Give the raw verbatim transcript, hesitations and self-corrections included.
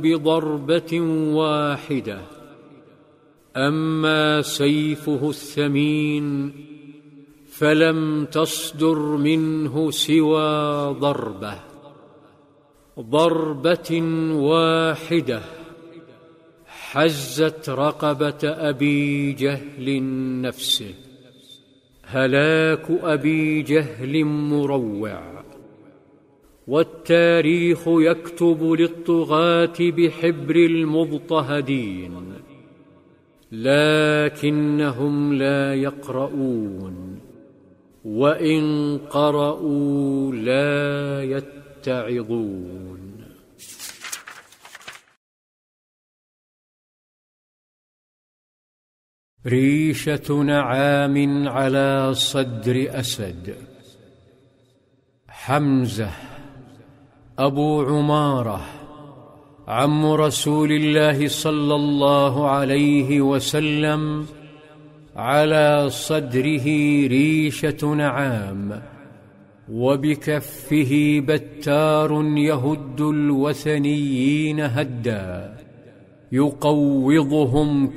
بضربة واحدة. أما سيفه الثمين فلم تصدر منه سوى ضربة ضربة واحدة حزت رقبة أبي جهل نفسه. هلاك أبي جهل مروع، والتاريخ يكتب للطغاة بحبر المضطهدين، لكنهم لا يقرؤون، وإن قرأوا لا يتعظون. ريشة نعام على صدر أسد. حمزة أبو عمارة عم رسول الله صلى الله عليه وسلم، على صدره ريشة نعام، وبكفه بتار يهد الوثنيين هدا، يقوضهم